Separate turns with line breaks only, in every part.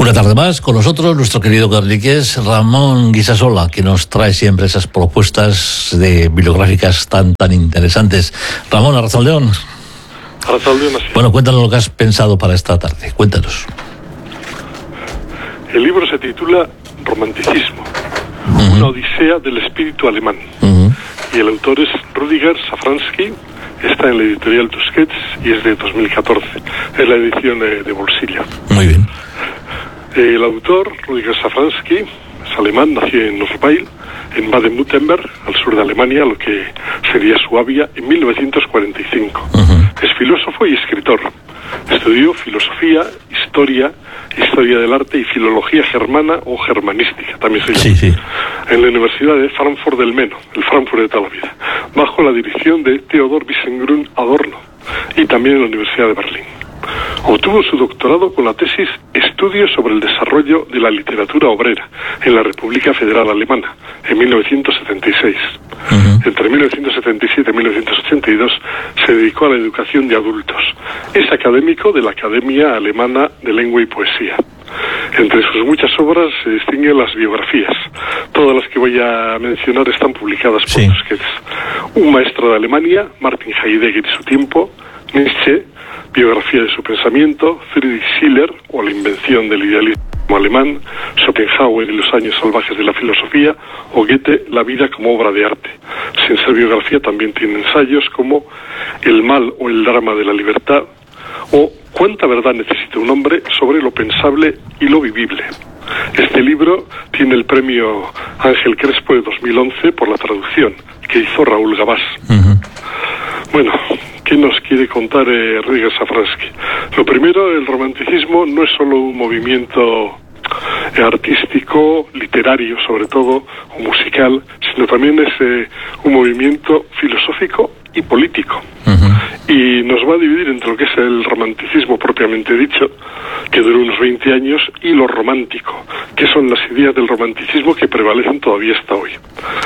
Una tarde más con nosotros nuestro querido Carliques, Ramón Guisasola, que nos trae siempre esas propuestas de bibliográficas tan interesantes. Ramón, Arrachaldeón.
Arrachaldeón, así.
Bueno, cuéntanos lo que has pensado para esta tarde, cuéntanos.
El libro se titula Romanticismo, una odisea del espíritu alemán. Y el autor es Rüdiger Safranski, está en la editorial Tusquets y es de 2014. Es la edición de bolsillo.
Muy bien.
El autor, Rüdiger Safranski, es alemán, nació en Osweil, en Baden-Württemberg, al sur de Alemania, lo que sería Suabia, en 1945. Es filósofo y escritor. Estudió filosofía, historia del arte y filología germana o germanística, también se llama,
sí.
En la Universidad de Frankfurt del Meno, el Frankfurt de toda la vida, bajo la dirección de Theodor Wiesengrund Adorno, y también en la Universidad de Berlín. Obtuvo su doctorado con la tesis Estudios sobre el desarrollo de la literatura obrera en la República Federal Alemana, en 1976. Entre 1977 y 1982 se dedicó a la educación de adultos. Es académico de la Academia Alemana de Lengua y Poesía. Entre sus muchas obras se distinguen las biografías. Todas las que voy a mencionar están publicadas por Tusquets. Un maestro de Alemania, Martin Heidegger y su tiempo, Nietzsche, biografía de su pensamiento, Friedrich Schiller, o la invención del idealismo alemán, Schopenhauer y los años salvajes de la filosofía, o Goethe, la vida como obra de arte. Sin ser biografía también tiene ensayos como El mal o el drama de la libertad, o Cuánta verdad necesita un hombre, sobre lo pensable y lo vivible. Este libro tiene el premio Ángel Crespo de 2011 por la traducción que hizo Raúl Gabás. Bueno, ¿qué nos quiere contar Rüdiger Safranski? Lo primero, el romanticismo no es solo un movimiento artístico, literario sobre todo, o musical, sino también es un movimiento filosófico y político. Y nos va a dividir entre lo que es el romanticismo propiamente dicho, que duró unos 20 años, y lo romántico, que son las ideas del romanticismo que prevalecen todavía hasta hoy.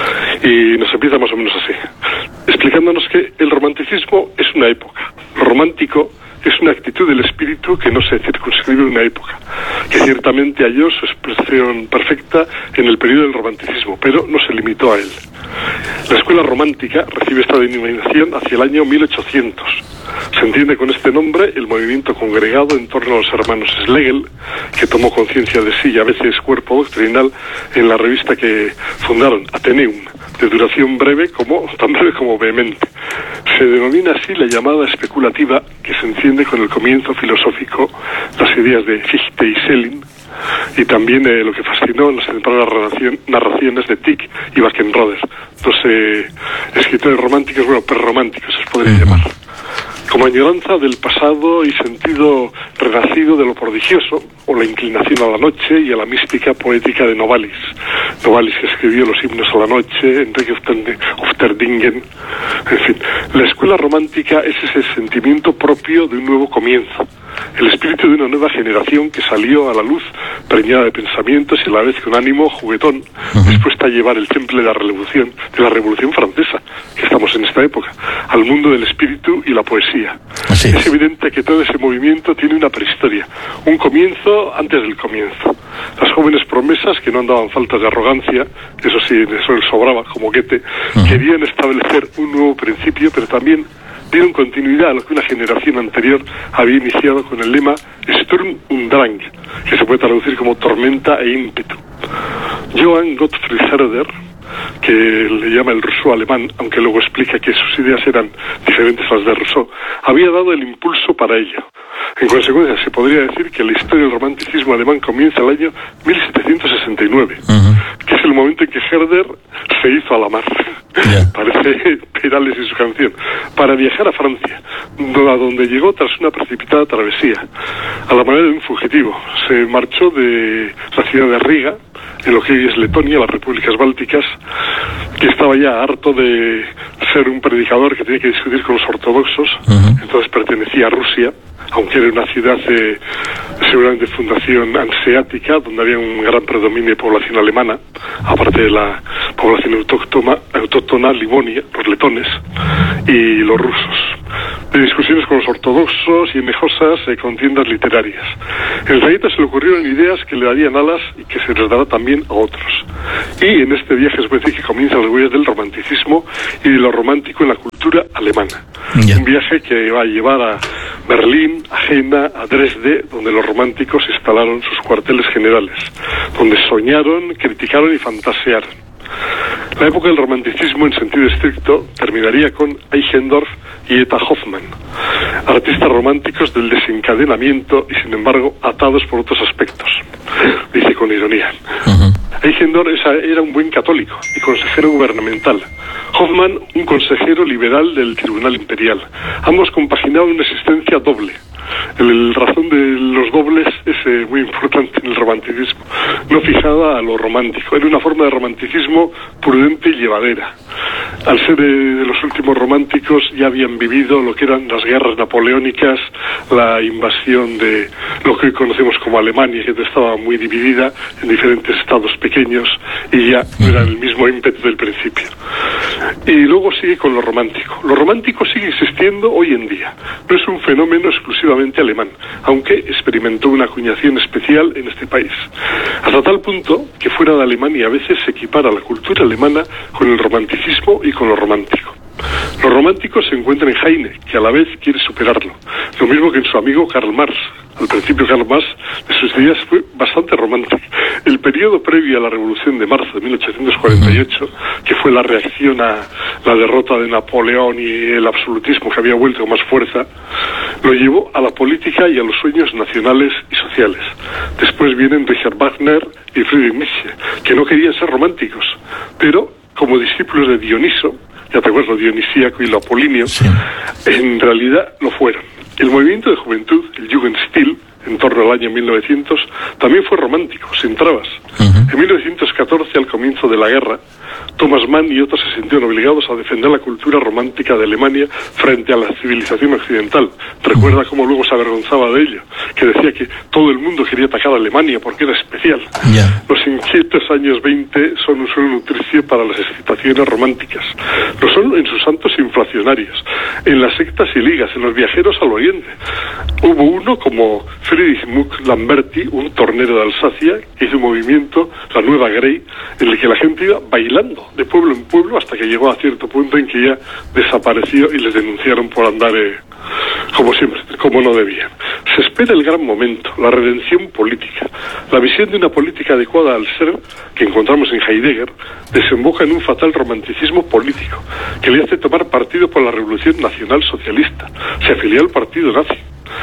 Y nos empieza más o menos así, explicándonos que el romanticismo es una época. Lo romántico es una actitud del espíritu que no se circunscribe a una época, que ciertamente halló su expresión perfecta en el periodo del romanticismo, pero no se limitó a él. La escuela romántica recibe esta denominación hacia el año 1800. Se entiende con este nombre el movimiento congregado en torno a los hermanos Schlegel, que tomó conciencia de sí y a veces cuerpo doctrinal en la revista que fundaron, Atheneum, de duración tan breve como vehemente. Se denomina así la llamada especulativa, que se enciende con el comienzo filosófico, las ideas de Fichte y Schelling, y también lo que fascinó en las tempranas narraciones de Tieck y Wackenroder, dos escritores románticos, prerrománticos se podría llamar. Como añoranza del pasado y sentido renacido de lo prodigioso, o la inclinación a la noche y a la mística poética de Novalis. Novalis, que escribió los himnos a la noche, Enrique Ofterdingen, en fin. La escuela romántica es ese sentimiento propio de un nuevo comienzo, el espíritu de una nueva generación que salió a la luz preñada de pensamientos y a la vez con ánimo juguetón, dispuesta a llevar el temple de la Revolución Francesa, que estamos en esta época, al mundo del espíritu y la poesía. Es evidente que todo ese movimiento tiene una prehistoria, un comienzo antes del comienzo. Las jóvenes promesas, que no andaban faltas de arrogancia, eso sí, eso les sobraba, como Goethe, querían establecer un nuevo principio, pero también dieron continuidad a lo que una generación anterior había iniciado con el lema Sturm und Drang, que se puede traducir como tormenta e ímpetu. Johann Gottfried Herder, que le llama el Rousseau alemán, aunque luego explica que sus ideas eran diferentes a las de Rousseau, había dado el impulso para ello. En consecuencia, se podría decir que la historia del romanticismo alemán comienza el año 1769, que es el momento en que Herder se hizo a la mar. Parece Perales y su canción, para viajar a Francia, a donde llegó tras una precipitada travesía, a la manera de un fugitivo. Se marchó de la ciudad de Riga, en lo que hoy es Letonia, las repúblicas bálticas, que estaba ya harto de ser un predicador que tenía que discutir con los ortodoxos. Entonces pertenecía a Rusia, aunque era una ciudad seguramente de fundación hanseática, donde había un gran predominio de población alemana, aparte de la población autóctona Livonia, los letones y los rusos. de discusiones con los ortodoxos y enejosas contiendas literarias. En el trayecto se le ocurrieron ideas que le darían alas y que se les dará también a otros. Y en este viaje se puede decir que comienzan las huellas del romanticismo y de lo romántico en la cultura alemana.
Yeah.
Un viaje que va a llevar a Berlín, a Jena, a Dresde, donde los románticos instalaron sus cuarteles generales, donde soñaron, criticaron y fantasearon. La época del romanticismo en sentido estricto terminaría con Eichendorff y Eta Hoffmann, artistas románticos del desencadenamiento y sin embargo atados por otros aspectos, dice con ironía. Eichendorff era un buen católico y consejero gubernamental. Hoffmann, un consejero liberal del Tribunal Imperial. Ambos compaginaban una existencia doble. La razón de los dobles es muy importante en el romanticismo, no fijada a lo romántico. Era una forma de romanticismo prudente y llevadera. Al ser de los últimos románticos, ya habían vivido lo que eran las guerras napoleónicas, la invasión de lo que hoy conocemos como Alemania, que estaba muy dividida en diferentes estados pequeños y ya no era el mismo ímpetu del principio. Y luego sigue con lo romántico. Lo romántico sigue existiendo hoy en día. No es un fenómeno exclusivamente alemán, aunque experimentó una acuñación especial en este país. Hasta tal punto que fuera de Alemania a veces se equipara la cultura alemana con el romanticismo y con lo romántico. Los románticos se encuentran en Heine, que a la vez quiere superarlo. Lo mismo que en su amigo Karl Marx. Al principio Karl Marx de sus días fue bastante romántico. El periodo previo a la Revolución de marzo de 1848, que fue la reacción a la derrota de Napoleón y el absolutismo que había vuelto con más fuerza, lo llevó a la política y a los sueños nacionales y sociales. Después vienen Richard Wagner y Friedrich Nietzsche, que no querían ser románticos, pero como discípulos de Dioniso, ya te acuerdas, lo dionisíaco y lo apolíneo, sí, en realidad lo fueron. El movimiento de juventud, el Jugendstil, en torno al año 1900, también fue romántico, sin trabas. En 1914, al comienzo de la guerra, Thomas Mann y otros se sintieron obligados a defender la cultura romántica de Alemania frente a la civilización occidental. Recuerda cómo luego se avergonzaba de ello, que decía que todo el mundo quería atacar a Alemania porque era especial. Yeah. Los inquietos años 20 son un suelo nutricio para las excitaciones románticas. Lo son en sus santos inflacionarios, en las sectas y ligas, en los viajeros al oriente. Hubo uno como Friedrich Muck Lamberti, un tornero de Alsacia, que hizo un movimiento, la Nueva Grey, en el que la gente iba bailando de pueblo en pueblo hasta que llegó a cierto punto en que ya desapareció y les denunciaron por andar como siempre, como no debían. Se espera el gran momento, la redención política. La visión de una política adecuada al ser, que encontramos en Heidegger, desemboca en un fatal romanticismo político, que le hace tomar partido por la Revolución Nacional Socialista. Se afilió al partido nazi.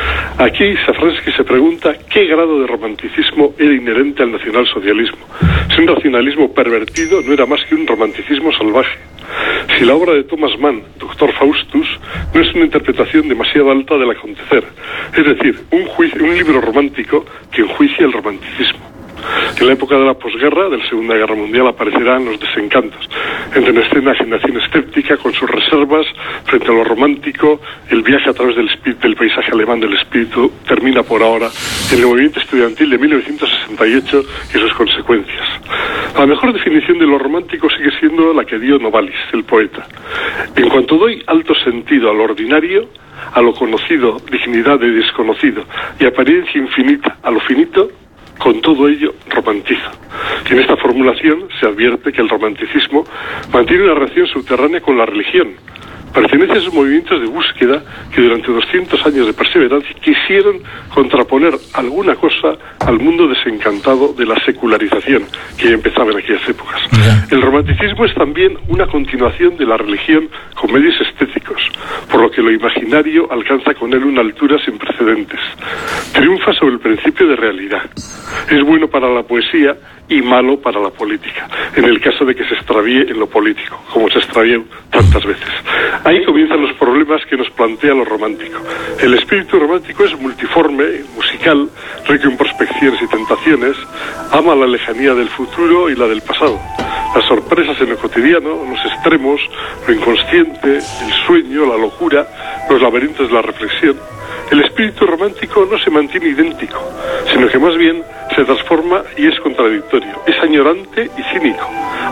Aquí Safransky se pregunta qué grado de romanticismo era inherente al nacionalsocialismo. Si un racionalismo pervertido no era más que un romanticismo salvaje. Si la obra de Thomas Mann, Doctor Faustus, no es una interpretación demasiado alta del acontecer, es decir, un libro romántico que enjuicia el romanticismo. En la época de la posguerra, de la Segunda Guerra Mundial, aparecerán los desencantos. Entra en escena generación escéptica con sus reservas frente a lo romántico. El viaje a través del paisaje alemán del espíritu termina por ahora en el movimiento estudiantil de 1968 y sus consecuencias. La mejor definición de lo romántico sigue siendo la que dio Novalis, el poeta. En cuanto doy alto sentido a lo ordinario, a lo conocido, dignidad de desconocido, y apariencia infinita a lo finito, con todo ello romantizo. Y en esta formulación se advierte que el romanticismo mantiene una relación subterránea con la religión. Pertenece a esos movimientos de búsqueda que durante 200 años de perseverancia quisieron contraponer alguna cosa al mundo desencantado de la secularización que ya empezaba en aquellas épocas. El romanticismo es también una continuación de la religión con medios estéticos, por lo que lo imaginario alcanza con él una altura sin precedentes. Triunfa sobre el principio de realidad. Es bueno para la poesía y malo para la política, en el caso de que se extravíe en lo político, como se extravió tantas veces. Ahí comienzan los problemas que nos plantea lo romántico. El espíritu romántico es multiforme, musical, rico en prospecciones y tentaciones, ama la lejanía del futuro y la del pasado, las sorpresas en lo cotidiano, los extremos, lo inconsciente, el sueño, la locura, los laberintos de la reflexión. El espíritu romántico no se mantiene idéntico, sino que más bien se transforma y es contradictorio. Es añorante y cínico.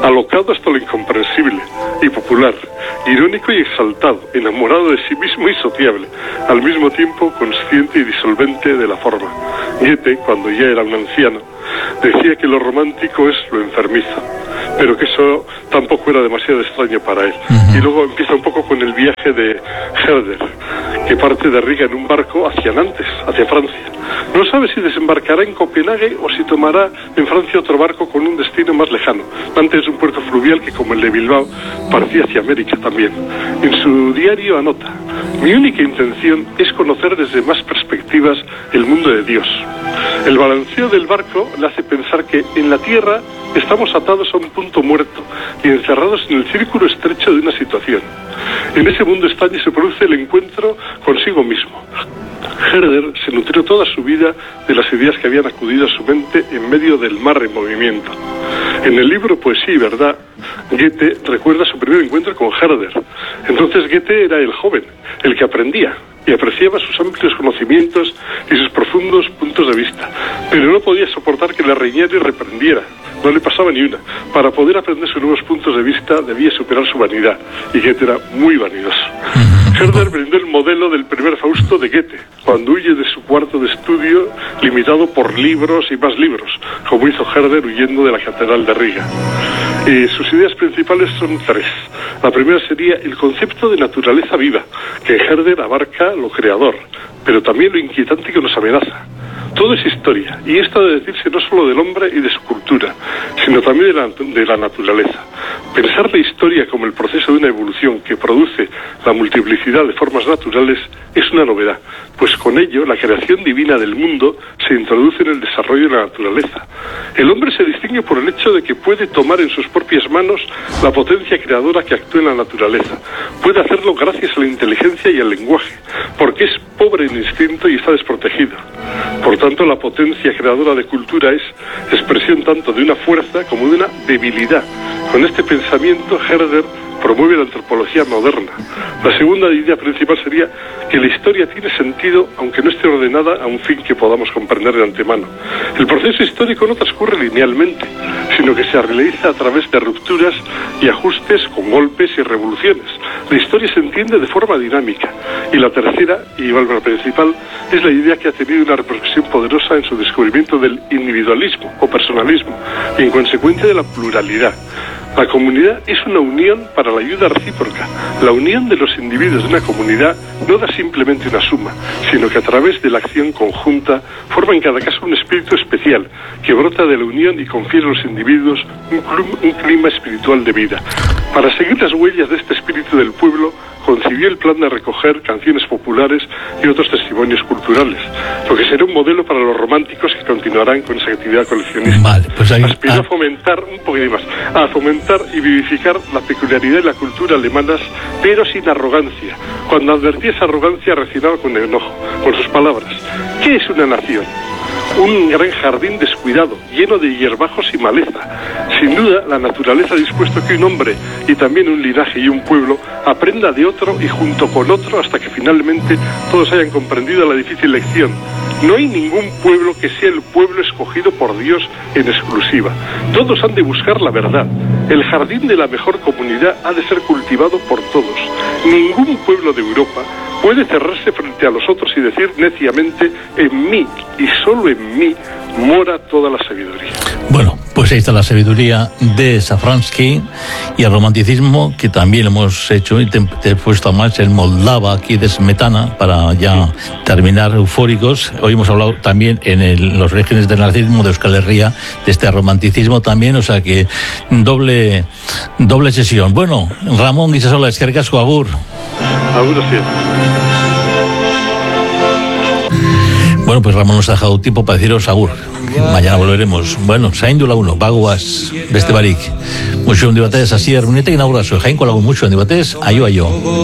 alocado hasta lo incomprensible y popular, irónico y exaltado, enamorado de sí mismo y sociable, al mismo tiempo consciente y disolvente de la forma. Goethe, cuando ya era un anciano, decía que lo romántico es lo enfermizo, pero que eso tampoco era demasiado extraño para él. Y luego empieza un poco con el viaje de Herder, que parte de Riga en un barco hacia Nantes, hacia Francia. No sabe si desembarcará en Copenhague o si tomará en Francia otro barco con un destino más lejano. Nantes es un puerto fluvial que, como el de Bilbao, partía hacia América también. En su diario anota: mi única intención es conocer desde más perspectivas el mundo de Dios. El balanceo del barco le hace pensar que en la tierra estamos atados a un punto muerto y encerrados en el círculo estrecho de una situación. En ese mundo extraño se produce el encuentro consigo mismo. Herder se nutrió toda su vida de las ideas que habían acudido a su mente en medio del mar en movimiento. En el libro Poesía y Verdad, Goethe recuerda su primer encuentro con Herder. Entonces Goethe era el joven, el que aprendía y apreciaba sus amplios conocimientos y sus profundos puntos de vista, pero no podía soportar que le riñera y reprendiera. No le pasaba ni una. Para poder aprender sus nuevos puntos de vista debía superar su vanidad, y Goethe era muy vanidoso. Herder brindó el modelo del primer Fausto de Goethe, cuando huye de su cuarto de estudio limitado por libros y más libros, como hizo Herder huyendo de la Catedral de Riga. Sus ideas principales son tres. La primera sería el concepto de naturaleza viva, que en Herder abarca lo creador, pero también lo inquietante que nos amenaza. Todo es historia, y esto ha de decirse no solo del hombre y de su cultura, sino también de la naturaleza. Pensar la historia como el proceso de una evolución que produce la multiplicidad de formas naturales es una novedad, pues con ello la creación divina del mundo se introduce en el desarrollo de la naturaleza. El hombre se distingue por el hecho de que puede tomar en sus propias manos la potencia creadora que actúa en la naturaleza. Puede hacerlo gracias a la inteligencia y al lenguaje, porque es pobre en instinto y está desprotegido. Por tanto, la potencia creadora de cultura es expresión tanto de una fuerza como de una debilidad. Con este pensamiento, Herder promueve la antropología moderna. La segunda idea principal sería que la historia tiene sentido aunque no esté ordenada a un fin que podamos comprender de antemano. El proceso histórico no transcurre linealmente, sino que se realiza a través de rupturas y ajustes con golpes y revoluciones. La historia se entiende de forma dinámica. Y la tercera, y la principal, es la idea que ha tenido una repercusión poderosa en su descubrimiento del individualismo o personalismo y en consecuencia de la pluralidad. La comunidad es una unión para la ayuda recíproca. La unión de los individuos de una comunidad no da simplemente una suma, sino que a través de la acción conjunta forma en cada caso un espíritu especial que brota de la unión y confiere a los individuos un clima espiritual de vida. Para seguir las huellas de este espíritu del pueblo, concibió el plan de recoger canciones populares y otros testimonios culturales, lo que será un modelo para los románticos que continuarán con esa actividad coleccionista.
Vale, pues ahí,
aspiró a fomentar un poquito más, a fomentar y vivificar la peculiaridad de la cultura alemanas, pero sin arrogancia. Cuando advertía esa arrogancia, reaccionaba con enojo, con sus palabras. ¿Qué es una nación? Un gran jardín descuidado, lleno de hierbajos y maleza. Sin duda, la naturaleza ha dispuesto que un hombre y también un linaje y un pueblo aprenda de otro y junto con otro hasta que finalmente todos hayan comprendido la difícil lección. No hay ningún pueblo que sea el pueblo escogido por Dios en exclusiva. Todos han de buscar la verdad. El jardín de la mejor comunidad ha de ser cultivado por todos. Ningún pueblo de Europa puede cerrarse frente a los otros y decir neciamente: en mí y solo en mí mora toda la sabiduría.
Bueno, pues ahí está la sabiduría de Szafranski y el romanticismo, que también hemos hecho y te he puesto a marcha en Moldava, aquí de Smetana, para ya terminar eufóricos. Hoy hemos hablado también en los orígenes del nazismo de Euskal Herria, de este romanticismo también, o sea que doble sesión. Bueno, Ramón Guisasola, eskerrik asko, agur.
Agur, sí.
Bueno, pues Ramón nos ha dejado tiempo para deciros agur. Mañana volveremos. Bueno, zaindu laguno, bagoaz, beste barik. Mucho en debates, así, ermunetek inaugurazo, jainko lagun mucho en debates, aio.